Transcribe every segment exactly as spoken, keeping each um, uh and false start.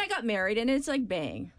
got married, and it's like bang.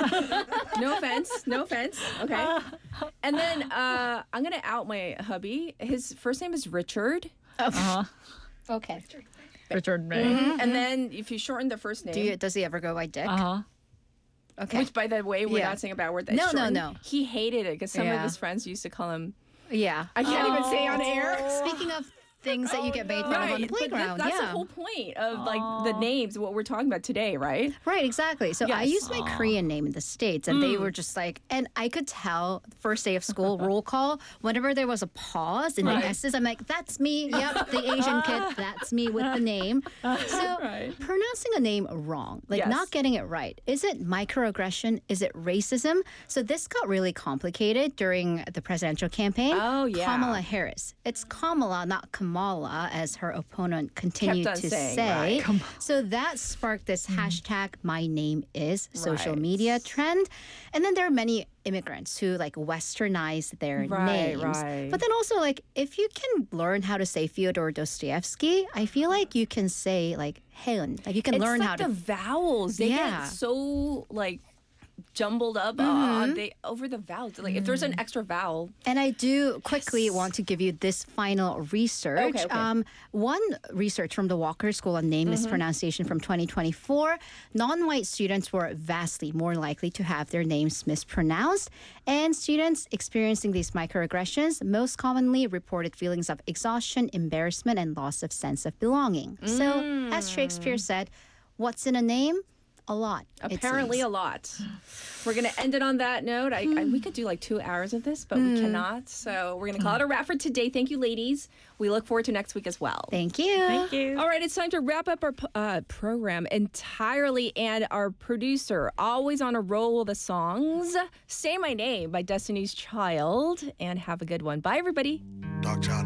No offense, no offense. Okay. And then uh, I'm gonna out my hubby. His first name is Richard. Uh-huh. Okay. Richard May. Mm-hmm. And then if you shorten the first name, Do you, does he ever go by Dick? Uh-huh. Okay. which by the way, we're Yeah. not saying a bad word. That No, no, shortened. no. He hated it because some of Yeah. his friends used to call him. Yeah. I can't even say on air. Speaking of things that you get made fun of on the Right, but th- playground, that's yeah. the whole point of like the names, what we're talking about today, right? Right, exactly. So I Yes. used my Korean name in the States, and they were just like, and I could tell first day of school roll call, whenever there was a pause in Right. the S's, I'm like, that's me. Yep, the Asian kid, that's me with the name. So Right. pronouncing a name wrong, like Yes. not getting it right, is it microaggression? Is it racism? So this got really complicated during the presidential campaign. Oh, yeah. Kamala Harris. It's Kamala, not Kamala, as her opponent continued on to saying, say. right. So that sparked this hashtag my name is social Right. media trend. And then there are many immigrants who like westernize their Right, names. right. But then also like if you can learn how to say Fyodor Dostoevsky, I feel like you can say like Haeun. Like you can It's learn like how the to vowels. They Yeah. get so like jumbled up uh, on they over the vowels. Like if there's an extra vowel, And I do quickly want to give you this final research. Okay, okay. Um, one research from the Walker School on Name Mispronunciation from twenty twenty-four, non-white students were vastly more likely to have their names mispronounced. And students experiencing these microaggressions most commonly reported feelings of exhaustion, embarrassment, and loss of sense of belonging. So, as Shakespeare said, what's in a name? A lot. it apparently seems. a lot. We're gonna end it on that note. I, I we could do like two hours of this, but we cannot. So we're gonna call it a wrap for today. Thank you, ladies. We look forward to next week as well. Thank you. Thank you. All right, it's time to wrap up our uh, program entirely. And our producer, always on a roll with the songs, Say My Name by Destiny's Child. And have a good one. Bye, everybody. Dog John.